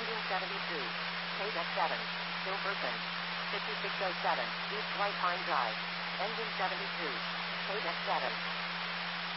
Engine 72. Paid at 7. Silverton. 5607. East White Pine Drive. Engine 72. Paid at 7.